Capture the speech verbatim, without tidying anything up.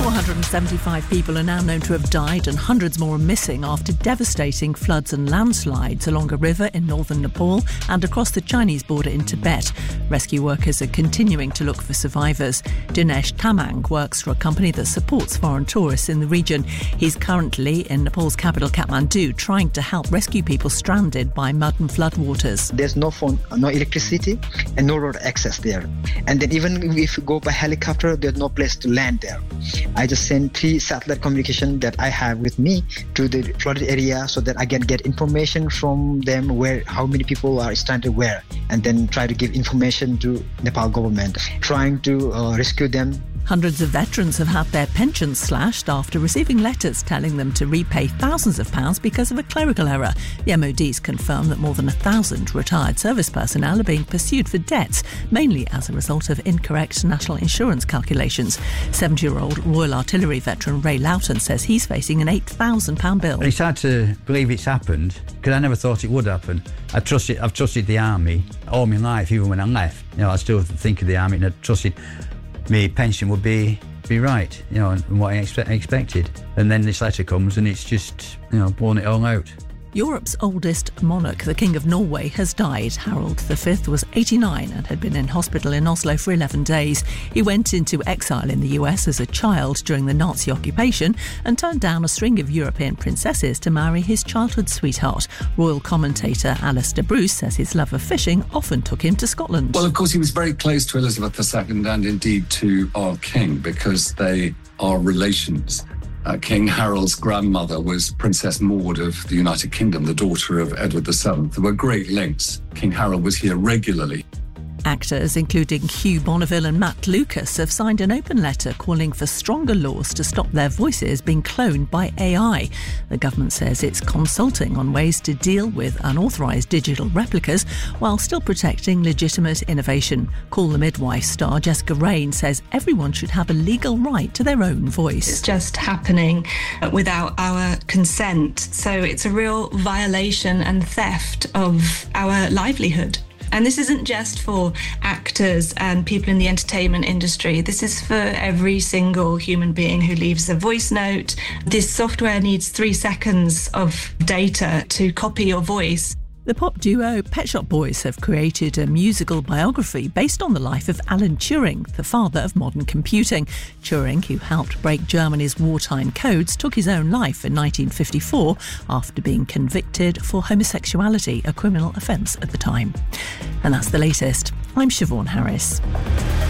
four hundred seventy-five people are now known to have died and hundreds more are missing after devastating floods and landslides along a river in northern Nepal and across the Chinese border in Tibet. Rescue workers are continuing to look for survivors. Dinesh Tamang works for a company that supports foreign tourists in the region. He's currently in Nepal's capital Kathmandu trying to help rescue people stranded by mud and floodwaters. There's no phone, no electricity and no road access there. And then even if you go by helicopter, there's no place to land there. I just send three satellite communication that I have with me to the flooded area so that I can get information from them where how many people are stranded where, and then try to give information to Nepal government, trying to uh, rescue them. Hundreds of veterans have had their pensions slashed after receiving letters telling them to repay thousands of pounds because of a clerical error. The M O D's confirmed that more than a thousand retired service personnel are being pursued for debts, mainly as a result of incorrect national insurance calculations. seventy-year-old Royal Artillery veteran Ray Loughton says he's facing an eight thousand pounds bill. It's hard to believe it's happened because I never thought it would happen. I trusted, I've trusted the army all my life, even when I left. You know, I still think of the army and I trusted my pension would be be right, you know, and what I expect, expected. And then this letter comes and it's just, you know, blown it all out. Europe's oldest monarch, the King of Norway, has died. Harald the Fifth was eighty-nine and had been in hospital in Oslo for eleven days. He went into exile in the U S as a child during the Nazi occupation and turned down a string of European princesses to marry his childhood sweetheart. Royal commentator Alistair Bruce says his love of fishing often took him to Scotland. Well, of course, he was very close to Elizabeth the Second and indeed to our king because they are relations. Uh, King Harold's grandmother was Princess Maud of the United Kingdom, the daughter of Edward the Seventh. There were great links. King Harold was here regularly. Actors, including Hugh Bonneville and Matt Lucas, have signed an open letter calling for stronger laws to stop their voices being cloned by A I. The government says it's consulting on ways to deal with unauthorised digital replicas while still protecting legitimate innovation. Call the Midwife star Jessica Raine says everyone should have a legal right to their own voice. It's just happening without our consent, so it's a real violation and theft of our livelihood. And this isn't just for actors and people in the entertainment industry. This is for every single human being who leaves a voice note. This software needs three seconds of data to copy your voice. The pop duo Pet Shop Boys have created a musical biography based on the life of Alan Turing, the father of modern computing. Turing, who helped break Germany's wartime codes, took his own life in nineteen fifty-four after being convicted for homosexuality, a criminal offence at the time. And that's the latest. I'm Siobhan Harris.